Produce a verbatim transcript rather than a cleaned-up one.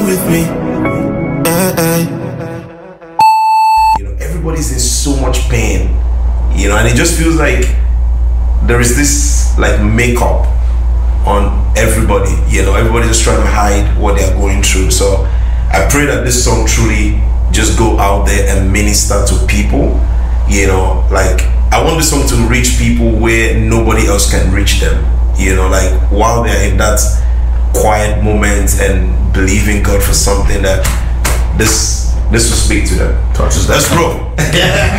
with me. Eh, eh. You know, everybody's in so much pain, you know, and it just feels like there is this like makeup on everybody, you know, everybody just trying to hide what they're going through. So I pray that this song truly just go out there and minister to people, you know, like I want this song to reach people where nobody else can reach them, you know, like while they're in that quiet moment and believing God for something, that this this will speak to them. Touches that. Let's roll.